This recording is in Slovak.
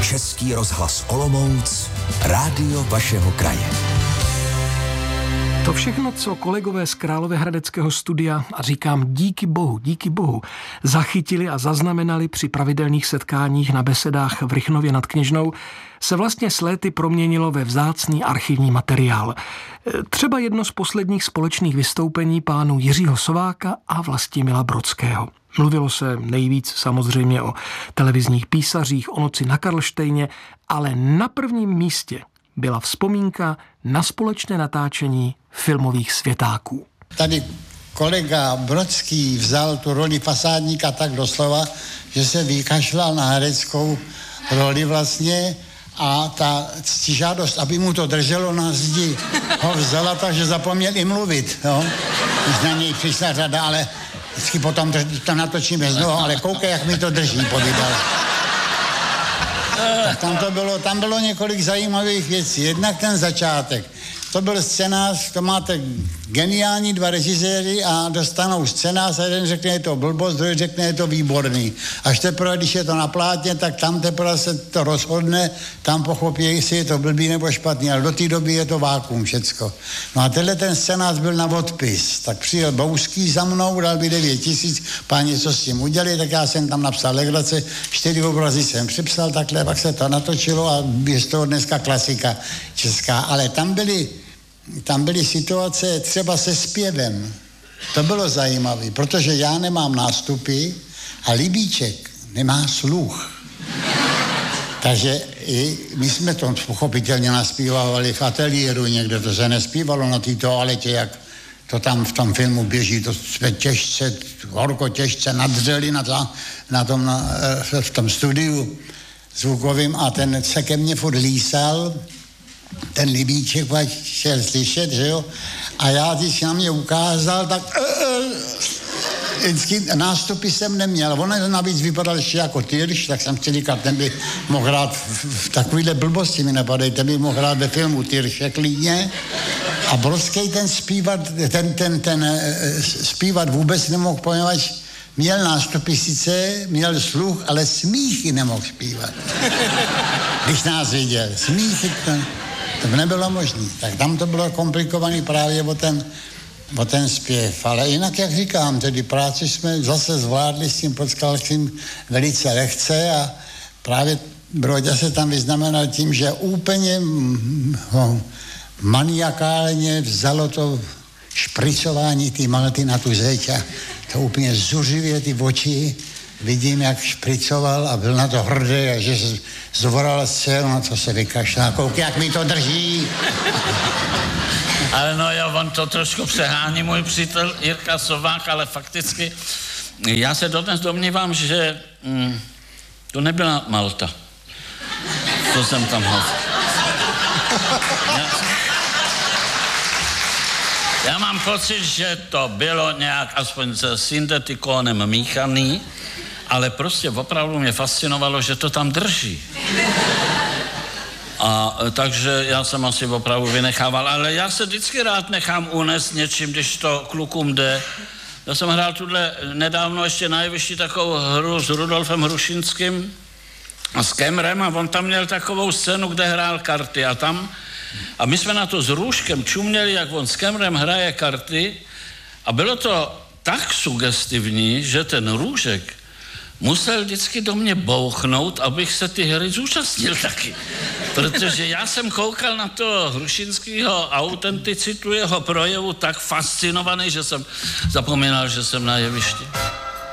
Český rozhlas Olomouc, rádio vašeho kraje. To všechno, co kolegové z Královéhradeckého studia, a říkám díky bohu, zachytili a zaznamenali při pravidelných setkáních na besedách v Rychnově nad Kněžnou, se vlastně s léty proměnilo ve vzácný archivní materiál. Třeba jedno z posledních společných vystoupení pánů Jiřího Sováka a Vlastimila Brodského. Mluvilo se nejvíc samozřejmě o televizních písařích, o noci na Karlštejně, ale na prvním místě byla vzpomínka na společné natáčení filmových světáků. Tady kolega Brodský vzal tu roli fasádníka tak doslova, že se vykašlal na hereckou roli vlastně a ta ctižádost, aby mu to drželo na zdi, ho vzala tak, že zapomněl i mluvit. Jo? Už na něj přišla řada, ale vždycky potom to natočíme znovu, ale koukej, jak mi to drží, povídal. Tak tam bylo několik zajímavých věcí. Jednak ten začátek. To byl scénář, to máte geniální dva režiséry a dostanou scénář a jeden řekne, je to blbost, druhý řekne, je to výborný. Až teprve, když je to na plátně, tak tam teprve se to rozhodne, tam pochopí, jestli je to blbý nebo špatný, ale do té doby je to vákuum všecko. No a tenhle ten scénář byl na odpis, tak přijel Bouský za mnou, dal by 9 000, páni, co s tím udělali, tak já jsem tam napsal legrace, 4 obrazy jsem připsal takhle, pak se to natočilo a je z toho dneska klasika česká, ale tam byly situace třeba se zpěvem. To bylo zajímavé, protože já nemám nástupy a Libíček nemá sluch. Takže my jsme to pochopitelně naspívávali v ateliéru někde, to se nespívalo na té toaletě, jak to tam v tom filmu běží, to jsme horko těžce nadřeli v tom studiu zvukovým a ten se ke mně furt lísal, ten Libíček šel slyšet, že jo, a já, když na mě ukázal, tak vždycky nástupy jsem neměl. On navíc vypadal ještě jako Tyrš, tak jsem si říkal, ten by mohl hrát v takovýhle blbosti mi napadají, ten by mohl hrát ve filmu Tyrše klidně. A Brodský ten zpívat vůbec nemohl, poněvadž měl nástupy sice, měl sluch, ale smíchy nemohl zpívat. Když nás viděl, smíchy to nebylo možné. Tak tam to bylo komplikované právě o ten zpěv. Ale jinak, jak říkám, tedy práci jsme zase zvládli s tím Podskalským velice lehce a právě Brodě se tam vyznamenal tím, že úplně maniakálně vzalo to špricování ty malty na tu zeď a to úplně zuřivě ty oči. Vidím, jak špricoval a byl na to hrdý a že se zvoral scénu, na co se vykašlá. Kouk, jak mi to drží. Ale no, on to trošku přehání, můj přítel Jirka Sovák, ale fakticky já se dodnes domnívám, že to nebyla Malta. To jsem tam hoď. Já mám pocit, že to bylo nějak aspoň se syntetikonem míchaný, ale prostě opravdu mě fascinovalo, že to tam drží. A takže já jsem asi opravdu vynechával, ale já se vždycky rád nechám unést něčím, když to klukům jde. Já jsem hrál tuhle nedávno ještě na Jevišti takovou hru s Rudolfem Hrušinským a s Kemrem a on tam měl takovou scénu, kde hrál karty a my jsme na to s Růžkem čuměli, jak on s Kemrem hraje karty a bylo to tak sugestivní, že ten Růžek musel vždycky do mě bouchnout, abych se ty hry zúčastnil taky. Protože já jsem koukal na to Hrušinskýho autenticitu jeho projevu tak fascinovaný, že jsem zapomínal, že jsem na jevišti.